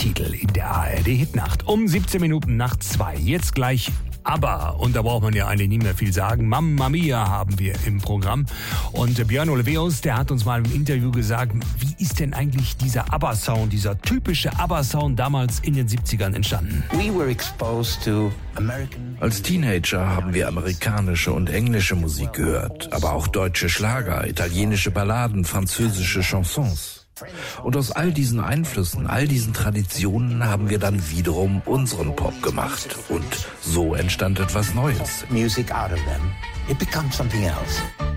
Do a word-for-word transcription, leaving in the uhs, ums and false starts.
Titel in der A R D-Hitnacht um siebzehn Minuten nach zwei. Jetzt gleich ABBA. Und da braucht man ja eigentlich nicht mehr viel sagen. Mamma Mia haben wir im Programm. Und Björn Ulvaeus, der hat uns mal im Interview gesagt, wie ist denn eigentlich dieser ABBA-Sound, dieser typische ABBA-Sound damals in den siebzigern entstanden? We were exposed to American... Als Teenager haben wir amerikanische und englische Musik gehört, aber auch deutsche Schlager, italienische Balladen, französische Chansons. Und aus all diesen Einflüssen, all diesen Traditionen haben wir dann wiederum unseren Pop gemacht. Und so entstand etwas Neues. Music out of them. It becomes something else.